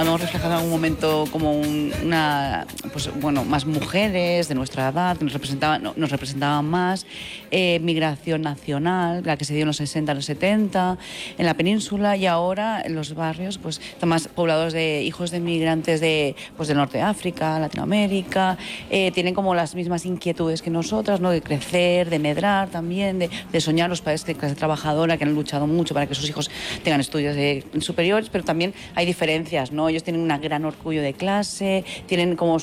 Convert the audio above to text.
lo mejor reflejado en algún momento como pues bueno, más mujeres de nuestra edad, que nos representaban más, migración nacional, la que se dio en los 60, los 70, en la península, y ahora en los barrios pues están más poblados de hijos de migrantes pues del norte de África, Latinoamérica, tienen como las mismas inquietudes que nosotras, ¿no? De crecer, de medrar también, de soñar, los padres de clase trabajadora que han luchado mucho para que sus hijos tengan estudios superiores, pero también hay diferencias, ¿no? Ellos tienen un gran orgullo de clase, tienen como